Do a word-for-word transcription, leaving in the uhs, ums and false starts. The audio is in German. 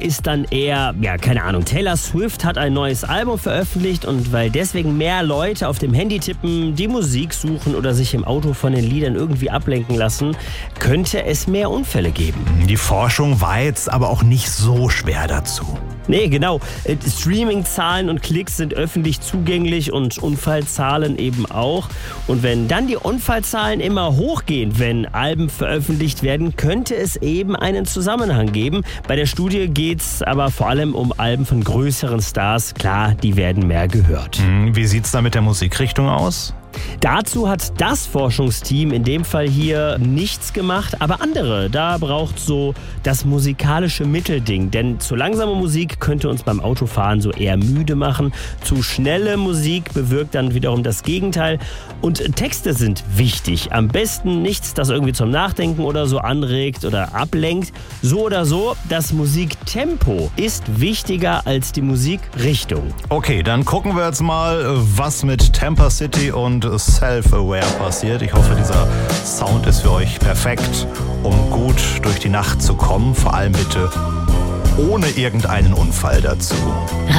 ist dann eher, ja, keine Ahnung, Taylor Swift hat ein neues Album veröffentlicht und weil deswegen mehr Leute auf dem Handy tippen, die Musik suchen oder sich im Auto von den Liedern irgendwie ablenken lassen, könnte es mehr Unfälle geben. Die Forschung war jetzt aber auch nicht so schwer dazu. Nee, genau. Streaming-Zahlen und Klicks sind öffentlich zugänglich und Unfallzahlen eben auch. Und wenn dann die Unfallzahlen immer hochgehen, wenn Alben veröffentlicht werden, könnte es eben einen Zusammenhang geben. Bei der Studie geht es aber vor allem um Alben von größeren Stars. Klar, die werden mehr gehört. Wie sieht's da mit der Musikrichtung aus? Dazu hat das Forschungsteam in dem Fall hier nichts gemacht, aber andere. Da braucht so das musikalische Mittelding, denn zu langsame Musik könnte uns beim Autofahren so eher müde machen. Zu schnelle Musik bewirkt dann wiederum das Gegenteil. Und Texte sind wichtig. Am besten nichts, das irgendwie zum Nachdenken oder so anregt oder ablenkt. So oder so, das Musiktempo ist wichtiger als die Musikrichtung. Okay, dann gucken wir jetzt mal, was mit Tampa City und Self-Aware passiert. Ich hoffe, dieser Sound ist für euch perfekt, um gut durch die Nacht zu kommen. Vor allem bitte ohne irgendeinen Unfall dazu.